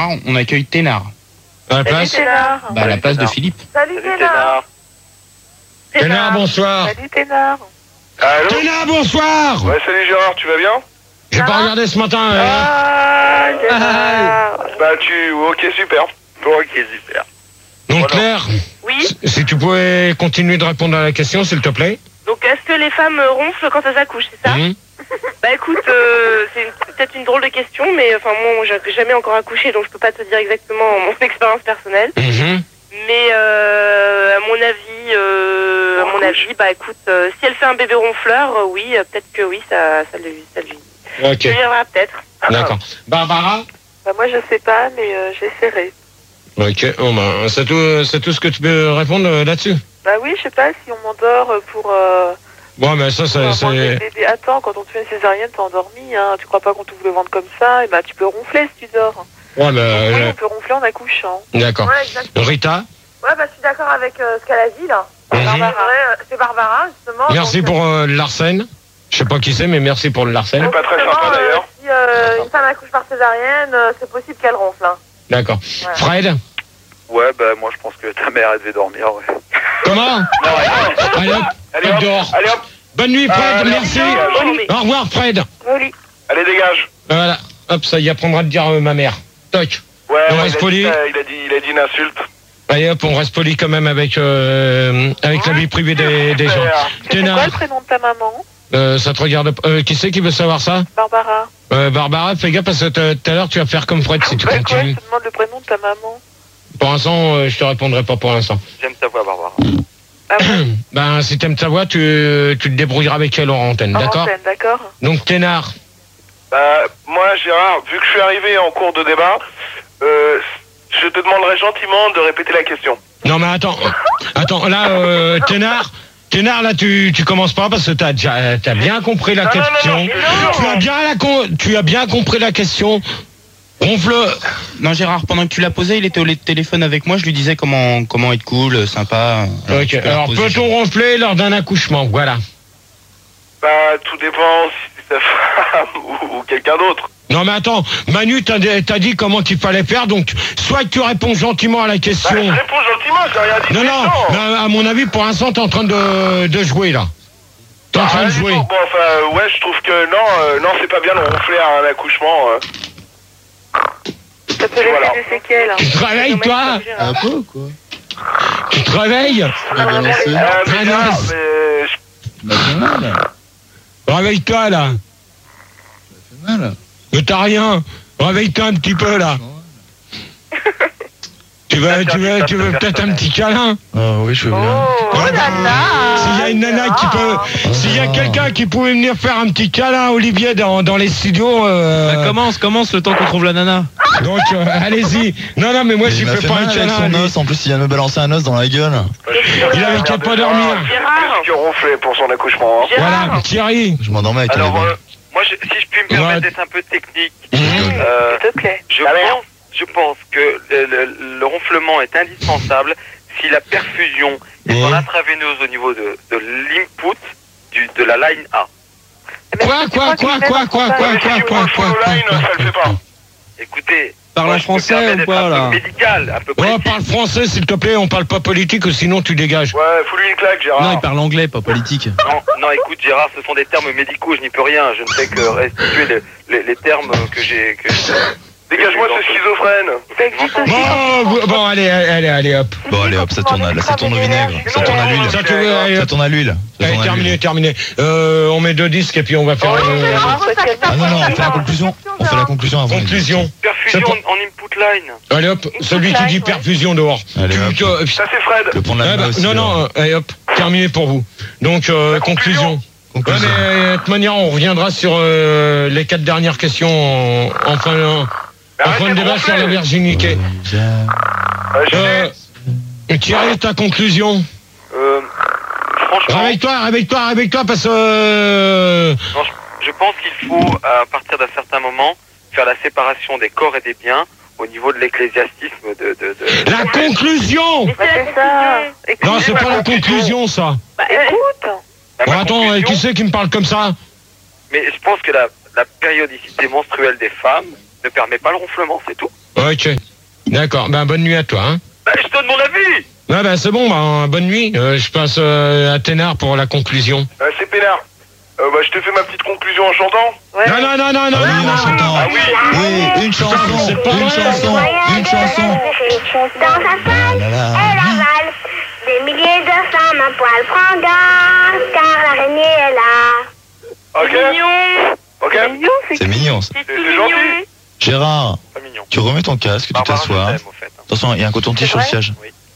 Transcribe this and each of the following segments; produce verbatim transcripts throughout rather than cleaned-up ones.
On accueille Thénard. À la place Ténard. Bah, à la place de Philippe. Salut Ténard. Ténard, bonsoir. Salut Ténard. Allô? Ténard, bonsoir. Ouais, salut Gérard, tu vas bien? J'ai pas regardé ce matin. euh. Ah, Ténard. Bah tu... Ok, super. Ok, super. Donc Voilà. Claire, Oui. si tu pouvais continuer de répondre à la question, s'il te plaît. Donc, est-ce que les femmes ronflent quand elles accouchent, c'est ça? Mhm. Bah écoute, euh, c'est une- peut-être une drôle de question, mais enfin moi, j'ai jamais encore accouché, donc je peux pas te dire exactement mon expérience personnelle. Mhm. Mais euh, à mon avis, euh, à mon avis, bah écoute, euh, si elle fait un bébé ronfleur, euh, oui, euh, peut-être que oui, ça, ça lui, ça lui, Ok, ça lui viendra peut-être. d'accord. Barbara. Bah moi je sais pas, mais euh, j'essaierai. Ok, bon, ben, c'est tout, c'est tout ce que tu peux répondre euh, là-dessus. Bah oui, je sais pas si on m'endort pour. Euh, Bon, mais ça, pour c'est... avoir des c'est- bébés. Attends, quand on te fait une césarienne, t'es endormi, hein. Tu crois pas qu'on t'ouvre le ventre comme ça? Et bah tu peux ronfler si tu dors. Ouais, mais... Oui, euh, on peut ronfler en accouchant. D'accord. Ouais, exactement. Rita, Ouais, bah je suis d'accord avec euh, ce qu'elle a dit là. Mhm. Barbara. Ouais, euh, c'est Barbara justement. merci donc, pour euh, le Larsen. Je sais pas qui c'est, mais merci pour le Larsen. C'est pas très justement, sympa, euh, d'ailleurs. Si euh, une femme accouche par césarienne, euh, c'est possible qu'elle ronfle. Hein. D'accord. Voilà. Fred, Ouais, bah moi je pense que ta mère elle devait dormir, ouais. comment? Non, ouais. Allez hop, Allez hop hop, dehors. allez hop, Bonne nuit, Fred, Ah, merci. Non, mais... Au revoir, Fred. Joli. allez dégage. Voilà, hop, ça y apprendra de dire euh, ma mère. Toc. Ouais, On ouais, reste il, a poli. dit, euh, il a dit, il a dit une insulte. Allez hop, on reste poli quand même avec, euh, avec la vie privée des, des gens. Super. C'est quoi Ténard, le prénom de ta maman? euh, ça te regarde pas. Euh, qui c'est qui veut savoir ça? Barbara. euh, Barbara, fais gaffe parce que t- tout à l'heure tu vas faire comme Fred si tu Ouais, quoi, continues. je te demande le prénom de ta maman. Pour l'instant, euh, je te répondrai pas pour l'instant. J'aime ta voix, Barbara. Ah bon? Ben, si t'aimes ta voix, tu, tu te débrouilleras avec elle en antenne, En d'accord? antenne, d'accord. Donc, Ténard, Bah, moi, Gérard, vu que je suis arrivé en cours de débat, euh, je te demanderai gentiment de répéter la question. non mais attends, attends, là, euh, Ténard, Ténard, là, tu, tu commences pas parce que t'as déjà, t'as bien compris la Non, non, question. non, non, non, tu as bien la con- tu as bien compris la question. Ronfle. Non, Gérard, pendant que tu l'as posé, il était au téléphone avec moi. Je lui disais comment, comment être cool, sympa. Ok, tu peux la alors reposer, peut-on Gérard. ronfler lors d'un accouchement? Voilà. Bah, tout dépend si c'est ta femme ou, ou quelqu'un d'autre. Non mais attends, Manu t'a t'a dit comment il fallait faire, donc soit tu réponds gentiment à la Bah, question. je réponds gentiment, j'ai rien dit. non, de non, méchant. mais à mon avis, pour l'instant, t'es en train de, de jouer là. T'es en Bah, train rien de du jouer. tout. Bon, enfin, ouais, je trouve que non, euh, non, c'est pas bien de ronfler à un accouchement. euh. Ça peut laisser Voilà. des séquelles. Tu te réveilles, toi? Un peu ou quoi? Tu te réveilles? Tu l'as balancé? Euh, Ah, mais non. non, mais je- Ça fait mal. Réveille-toi là. Ça fait mal. Mais t'as rien. Réveille-toi un petit peu là. Tu veux, tu veux, tu veux peut-être un petit câlin? Ah oui, je veux bien. Oh, oh là là. S'il y a une nana qui peut, s'il y a quelqu'un qui pouvait venir faire un petit câlin à Olivier dans, dans les studios, euh, Bah, commence, commence le temps qu'on trouve la nana. donc euh, allez-y. Non, non, mais moi Mais j'y il m'a fais fait pas mal un avec câlin. son lui. os. En plus, il vient de me balancer un os dans la gueule. Il avait qu'à pas dormir. Plus que ronfler pour son accouchement. hein. Voilà, Thierry. Je m'endormais avec Alors, un euh, moi, je- si je puis me permettre Ouais. d'être un peu technique, Mmh. euh, S'il te plaît. je, La merde. pense, je pense que le, le- le ronflement est indispensable si la perfusion est Mmh. en intraveineuse au niveau de, de l'input du- de la line A. Quoi, quoi, quoi, quoi, quoi, quoi, Mais si quoi, tu quoi, prends le quoi, follow line, quoi, ça le fait pas. Écoutez, Parle moi, en je me français permets ou d'être pas, un peu là médical, un peu Oh, précis. parle français s'il te plaît, on parle pas politique, sinon tu dégages. Ouais, fous-lui une claque, Gérard. Non, il parle anglais, pas politique. Non, non, écoute Gérard, ce sont des termes médicaux, je n'y peux rien. Je ne fais que restituer les, les, les termes que j'ai... Que... Dégage-moi ce schizophrène. Ça existe aussi. Bon, vous- bon, allez, allez, allez, hop. Bon, allez hop, ça tourne, là, ça tourne au vinaigre. Ça tourne à l'huile. Ça, tu veux, allez, Ça hop. tourne à l'huile. Ça Allez, tourne à terminé, l'huile. terminé. Euh, on met deux disques et puis on va faire euh, Ah non, non, on fait la conclusion. On fait la conclusion avant. conclusion. Perfusion C'est en input line. Allez hop, celui qui dit perfusion dehors. Allez, Tu- hop. tu- Ça, c'est Fred. Le pont de Ah la bah, aussi. non, non, euh, allez hop, terminé pour vous. Donc, euh, La conclusion. conclusion. Ouais, Conclusion. mais de toute manière, on reviendra sur euh, les quatre dernières questions en, en fin, en fin de débat sur la virginité. Euh, je Euh, sais. Thierry, ta conclusion. Euh, franchement, Réveille-toi, réveille-toi, réveille-toi, parce que... euh, non, je, je pense qu'il faut, à partir d'un certain moment, faire la séparation des corps et des biens au niveau de l'ecclésiastisme de... de, de... La conclusion. Bah, c'est ça. Non, c'est ma pas la conclusion. conclusion, ça. Bah, écoute. Ah, Bon, ma attends, conclusion, euh, qui c'est qui me parle comme ça? Mais je pense que la, la périodicité menstruelle des femmes ne permet pas le ronflement, c'est tout. Ok. D'accord. Ben, bonne nuit à toi. Hein. Bah, je donne mon avis. Ouais, ben, c'est bon. Ben, bonne nuit. Euh, je passe euh, à Thénard pour la conclusion. Euh, c'est peinard. Euh, bah, je te fais ma petite conclusion en chantant. Ouais. Non, non, non, non, non, Ah oui, non, en chantant. Ah oui. Oui, une chanson, c'est pas une vrai. chanson, une chanson. Dans sa salle, Ah là là. elle avale des milliers de femmes à poil frangas, car l'araignée est là. Ok. C'est mignon. Ok. C'est mignon, c'est C'est mignon. ça. c'est C'est tout gentil. mignon. Gérard, Pas mignon. tu remets ton casque, tu Barbara, t'assois. je t'aime, au fait, hein. Attention, il y a un coton-tige sur le siège.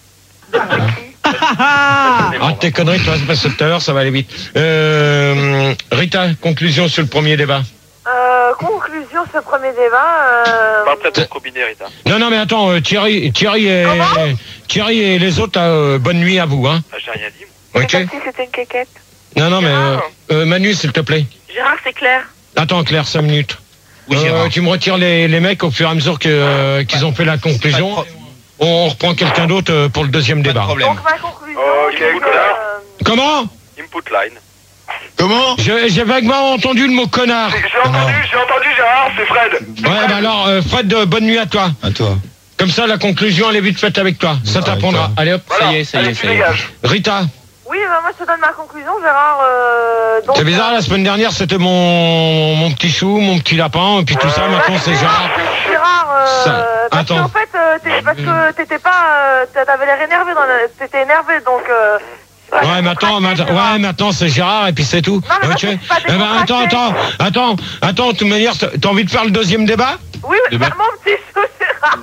Ah, tes conneries, toi, c'est parce que tout à l'heure, ça va aller vite. Euh, Rita, conclusion sur le premier débat. Euh, conclusion sur ce premier débat. Euh... Parle peut-être de combiné, Rita. Non, non, mais attends, euh, Thierry, Thierry et, Thierry et les autres, euh, bonne nuit à vous, hein. Ah, j'ai rien dit, moi. Ok. C'est comme si c'était une quéquette. Non, non, mais euh, euh, Manu, s'il te plaît. Gérard, c'est clair. Attends, Claire, cinq minutes. Oui, Euh, Gérard. tu me retires les, les mecs au fur et à mesure que, euh, qu'ils ont fait la conclusion. Pas de On reprend quelqu'un d'autre euh, pour le deuxième Pas de débat. problème. Donc ma conclusion. Ok, c'est que, connard. euh, Comment? Input line. Comment? Je- J'ai vaguement entendu le mot connard. J'ai j'ai entendu, j'ai entendu Gérard, c'est Fred. Ouais, bah alors, euh, Fred, euh, bonne nuit à toi. À toi. Comme ça, la conclusion, elle est vite faite avec toi. Ça Ouais, t'apprendra. avec toi. Allez hop. Ça y est, ça y Allez, est, tu ça y est. dégages. Rita, Oui, bah, moi je te donne ma conclusion, Gérard. Euh, donc, c'est bizarre, la semaine dernière, c'était mon, mon petit chou, mon petit lapin, et puis tout ça, maintenant, c'est Gérard. Gérard, euh, Ça- parce attends. qu'en fait, euh, t'es- parce que t'étais pas, euh, t'avais l'air énervé, dans la- t'étais énervé, donc. Euh, Ouais, maintenant, maintenant, ouais, maintenant, c'est Gérard, et puis c'est tout. Non, mais Ok. moi, je suis pas Eh ben, attends, décontracté. attends, attends, attends, de toute manière, t'as t'as envie de faire le deuxième débat? Oui, mais Débat. mon petit chou, Gérard.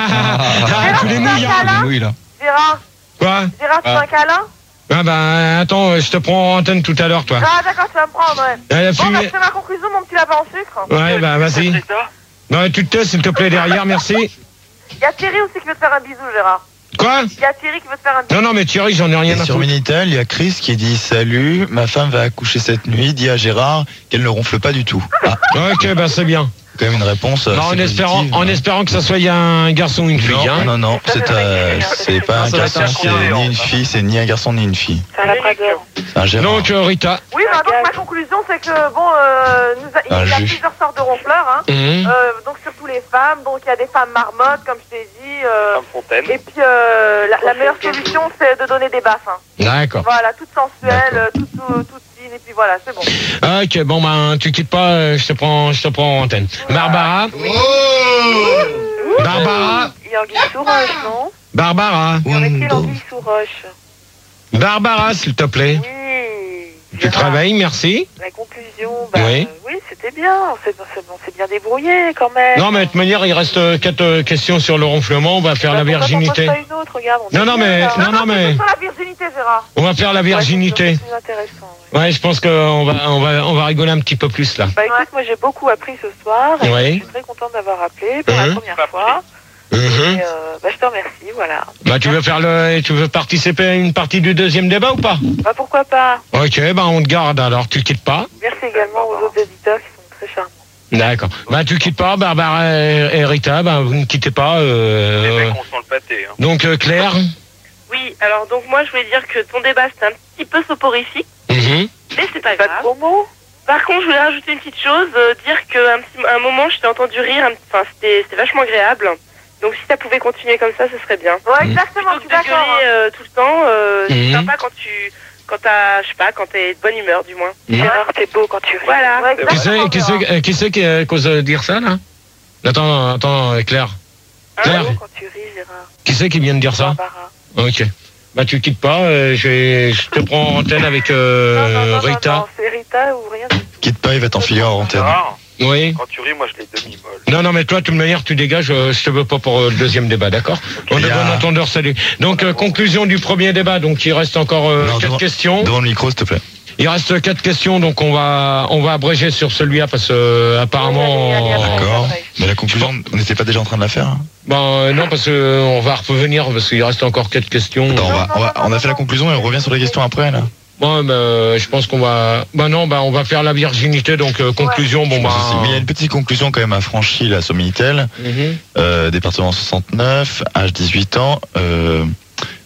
Ah, tu les mouilles, hein. Câlin. Oui, là. Gérard, Quoi? Gérard, tu veux un câlin? Ah, bah, attends, je te prends en antenne tout à l'heure, toi. Ah, d'accord, tu vas me prendre, ouais. Elle a Bon, bah, fumé. je fais ma conclusion, mon petit lapin en sucre. Ouais, bah, vas-y. Rita. Non, tu te tais, s'il te plaît, derrière, merci. Il y a Thierry aussi qui veut te faire un bisou, Gérard. Quoi? Il y a Thierry qui veut te faire un bisou. Non, non, mais Thierry, j'en ai rien Et à sur foutre. Minitel, il y a Chris qui dit salut, ma femme va accoucher cette nuit, dis à Gérard qu'elle ne ronfle pas du tout. Ah, Ok, bah, c'est bien. quand même une réponse. Bah, assez en espérant, positive. en espérant que ça soit un garçon ou une fille, Non, hein. non, non, c'est euh, c'est pas Ah, un ça va être garçon, un c'est chien. ni une fille, c'est ni un garçon ni une fille. C'est un labrador. C'est un Gérard. Donc, euh, Rita. Oui, bah, donc ma conclusion, c'est que, bon, euh, nous a- Un il y a juge. plusieurs sortes de ronfleurs, hein. Mhm. Euh, donc surtout les femmes, donc il y a des femmes marmottes, comme je t'ai dit. euh, Femme Fontaine. et puis euh, la, la meilleure solution, c'est de donner des baffes. Hein. D'accord. Voilà, toute sensuelle, D'accord. euh, toute, toute, toute fine, et puis voilà, c'est bon. Ok, bon, ben, tu quittes pas, euh, je te prends, je te prends en antenne. Barbara. Barbara. Il y a Anguille sous roche, non Barbara. Il y aurait-il Undo. Anguille sous roche? Barbara, s'il te plaît. Oui. Tu te réveilles, merci. La conclusion, bah, Oui. euh, oui, c'était bien. On s'est on s'est bien débrouillé quand même. Non, mais de toute manière, il reste euh, quatre euh, questions sur le ronflement. On va faire Bah, la pourquoi t'en virginité. poses pas une autre, regarde, on Non, est non, bien, mais- là. non, non, mais- c'est sur la virginité, Gérard. On va faire la virginité. Ouais, c'est plus intéressant. Ouais. Ouais, je pense qu'on va, on va, on va rigoler un petit peu plus là. Bah écoute, moi j'ai beaucoup appris ce soir. Et Oui. je suis très contente d'avoir appelé pour Mhm. la première fois. Mhm. Et euh, bah, je te remercie, voilà. Bah, tu veux faire le, tu veux participer à une partie du deuxième débat ou pas? Bah pourquoi pas. Ok, bah on te garde alors. Tu quittes pas. Merci également aux autres éditeurs qui sont très charmants. D'accord. Bah tu quittes pas, Barbara et et Rita. Bah vous ne quittez pas. Les Euh... mecs, on sent le pâté. Hein. Donc euh, Claire. Oui, alors donc moi je voulais dire que ton débat c'était un petit peu soporifique, Mhm. mais c'est pas grave. Pas de gros mots. Par contre, je voulais rajouter une petite chose, euh, dire qu'à un, petit- un moment je t'ai entendu rire, un- enfin c'était c'était vachement agréable. Donc si ça pouvait continuer comme ça, ce serait bien. Ouais, exactement, je suis d'accord. Euh, tout le temps, euh, c'est Mhm. sympa quand tu, quand t'as, je sais pas, quand t'es de bonne humeur du moins. Mhm. Gérard, t'es beau quand tu ris. Voilà. Ouais, Qui c'est, qui c'est, euh, qui c'est qui euh, cause de dire ça là? Attends, attends, euh, Claire. Claire. Quand tu ris, Gérard. Qui c'est qui vient de dire ça? Barbara. Ok. Bah tu quittes pas. euh, je, vais- je te prends en antenne avec euh, non, non, non, non, Rita. non, c'est Rita ou rien du tout. Quitte pas, il va t'enfiler en antenne. Gérard, Oui. quand tu ris, moi je l'ai demi-molle. Non, non, mais toi, de toute manière, tu dégages. euh, je te veux pas pour euh, le deuxième débat, d'accord? On est Il y a- bon entendeur, salut. Donc euh, conclusion du premier débat. Donc il reste encore euh, Non, quatre devant- questions. Devant le micro, s'il te plaît. Il reste quatre questions, donc on va on va abréger sur celui-là parce que euh, apparemment. Oui, allez, allez, allez. D'accord. ouais. Mais la conclusion, on n'était pas déjà en train de la faire hein? Ben euh, non, parce que euh, on va revenir parce qu'il reste encore quatre questions. Attends, on, va, non, on, va- non, on a non, fait la non. conclusion et on revient sur les questions après, là. Bon, ben, euh, je pense qu'on va. Ben non, ben on va faire la virginité, donc euh, conclusion. Bon ben. Mais il y a une petite conclusion quand même à franchir, là, sur Minitel. Mhm. Euh, département soixante-neuf, âge dix-huit ans, euh,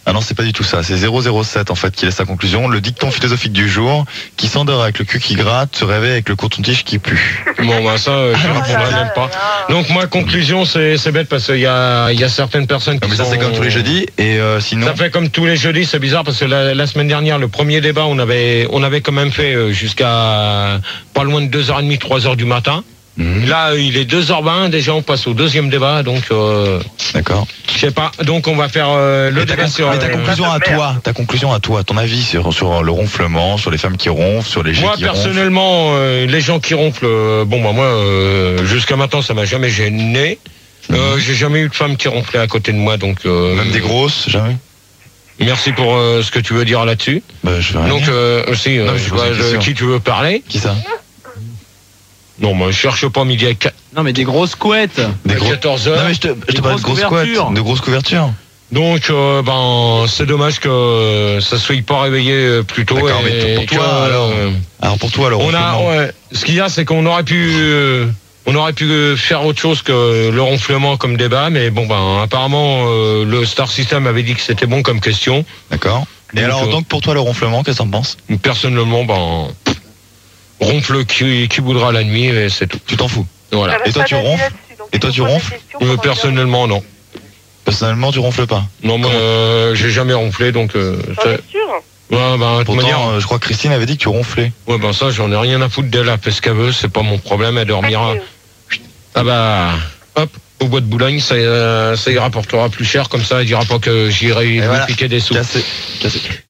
Ah non, c'est pas du tout ça. C'est zéro zéro sept en fait qui laisse sa conclusion. Le dicton philosophique du jour, qui s'endort avec le cul qui gratte, se réveille avec le coton-tige qui pue. Bon, bah ça, euh, je ne répondrai même pas. Donc, moi, conclusion, c'est c'est bête parce qu'il y a, il y a certaines personnes qui Non, mais ça, sont- c'est comme tous les jeudis. Et euh, sinon. Ça fait comme tous les jeudis, c'est bizarre parce que la, la semaine dernière, le premier débat, on avait, on avait quand même fait euh, jusqu'à pas loin de deux heures trente, trois heures du matin. Mhm. Là, il est deux heures vingt, déjà on passe au deuxième débat, donc euh, D'accord. je sais pas. Donc on va faire euh, le Mais ta, débat con- sur. mais ta euh, conclusion à toi, ta conclusion à toi, ton avis sur, sur le ronflement, sur les femmes qui ronflent, sur les jets Moi qui ronflent. personnellement, euh, les gens qui ronflent, euh, bon bah moi, euh, jusqu'à maintenant, ça m'a jamais gêné. Euh, J'ai jamais eu de femme qui ronflait à côté de moi, donc. euh, Même des grosses, jamais. Merci pour euh, ce que tu veux dire là-dessus. Bah, je vais rien Donc dire. euh, aussi, euh, Non, mais je je pose vois, une question. euh, qui tu veux parler? Qui ça? Non, moi je cherche pas midi à quatre- Non, mais des grosses couettes. Des à gros- quatorze heures. Non mais je te, je Des te parle de grosses grosses couettes, couvertures. de grosses couvertures. Donc, euh, ben, c'est dommage que ça soit pas réveillé euh, plus tôt. D'accord, mais et pour toi, que, alors, euh, Alors pour toi, le on a, ronflement. ouais, ce qu'il y a, c'est qu'on aurait pu, euh, on aurait pu euh, faire autre chose que le ronflement comme débat, mais bon, ben, apparemment, euh, le Star System avait dit que c'était bon comme question. D'accord. Et Donc, alors euh, donc pour toi le ronflement, qu'est-ce que t'en penses? Personnellement, ben, ronfle qui, qui voudra la nuit, et c'est tout. Tu t'en fous? Voilà. Et toi, tu ronfles? Et toi, tu ronfles? Euh, personnellement, non. Personnellement, tu ronfles pas. Non, moi, euh, j'ai jamais ronflé, donc. Euh, J'en c'est- suis sûr. ouais, ben, de toute Pourtant, manière, euh, je crois que Christine avait dit que tu ronflais. ouais, ben ça, j'en ai rien à foutre d'elle, elle fait ce qu'elle veut, c'est pas mon problème, elle dormira. Ah bah, hop, au bois de Boulogne, ça, euh, ça y rapportera plus cher, comme ça, elle dira pas que j'irai lui voilà. piquer des sous. Cassé. Cassé.